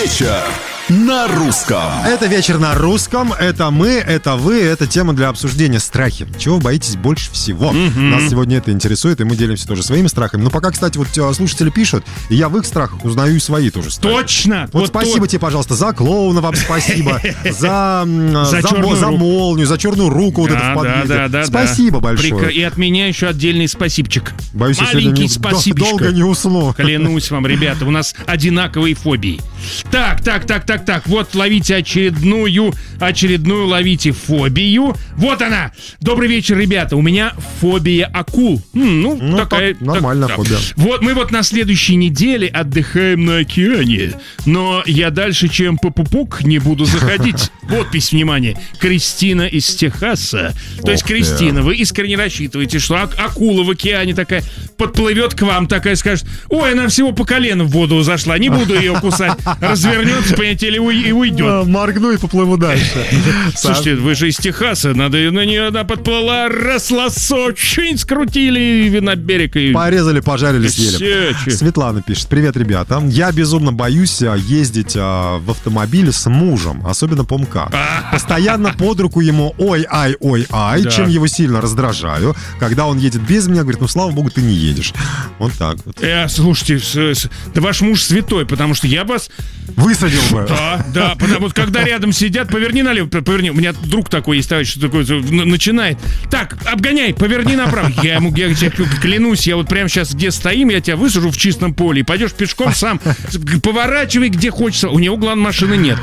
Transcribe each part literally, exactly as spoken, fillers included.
Вечер на русском. Это вечер на русском. Это мы, это вы. Это тема для обсуждения. Страхи. Чего вы боитесь больше всего? Mm-hmm. Нас сегодня это интересует, и мы делимся тоже своими страхами. Но пока, кстати, вот слушатели пишут, и я в их страхах узнаю и свои тоже страхи. Точно! Вот, вот спасибо то... тебе, пожалуйста, за клоуна вам спасибо, за, за, за, за молнию, за черную руку вот эту в подъезде. Да, да, спасибо да. большое. Прик... И от меня еще отдельный спасибчик. Боюсь, маленький я спасибочка. Долго не усну. Клянусь вам, ребята, у нас одинаковые фобии. Так, так, так, так, так. Вот ловите очередную, очередную ловите фобию. Вот она. Добрый вечер, ребята. У меня фобия акул. М, ну, ну, такая... Так, нормальная так, фобия. Да. Вот мы вот на следующей неделе отдыхаем на океане. Но я дальше, чем по-пупук, не буду заходить. Подпись, внимание. Кристина из Техаса. То есть, Кристина, вы искренне рассчитываете, что ак- акула в океане такая подплывет к вам, такая скажет: ой, она всего по колено в воду зашла, не буду ее кусать. Развернется, понимаете, и уйдет. Моргну и поплыву дальше. Слушайте, вы же из Техаса, надо на нее она подплыла, раз лосо, чуть скрутили на берег и... Порезали, пожарили, съели. Все, Светлана пишет: привет, ребята. Я безумно боюсь ездить а, в автомобиле с мужем, особенно по МКАД. Постоянно под руку ему ой-ай, ой-ай, да. Чем его сильно раздражаю. Когда он едет без меня, говорит: ну, слава богу, ты не едешь. Вот так вот. Э, слушайте, с, с, да ваш муж святой, потому что я вас... Высадил бы. Да, да, потому что когда рядом сидят, поверни налево, поверни. У меня друг такой есть, товарищ, что такое, начинает. Так, обгоняй, поверни направо. Я ему, я тебе клянусь, я вот прямо сейчас где стоим, я тебя высажу в чистом поле, и пойдешь пешком сам, поворачивай где хочется. У него, главное, машины нет.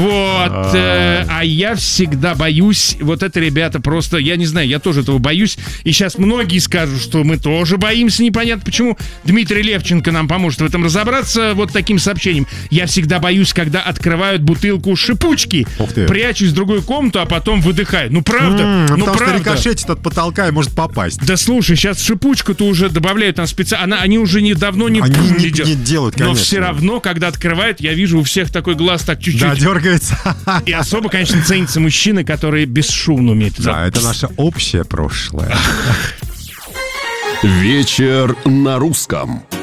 Вот. Э, а я всегда боюсь, вот это, ребята, просто, я не знаю, я тоже этого боюсь. И сейчас многие скажут, что мы тоже боимся, непонятно почему. Дмитрий Левченко нам поможет в этом разобраться вот таким сообщением. Я всегда боюсь, когда открывают бутылку шипучки, прячусь в другую комнату, а потом выдыхаю. Ну, правда? Mm, ну, потому правда. что рикошетит от потолка и может попасть. Да слушай, сейчас шипучку-то уже добавляют там специально. Они уже не, давно не, они не, не, не делают, конечно. Но все равно, когда открывают, я вижу у всех такой глаз так чуть-чуть. Да, дергается. И особо, конечно, ценятся мужчины, которые бесшумно умеют. Да, это наше общее прошлое. Вечер на русском.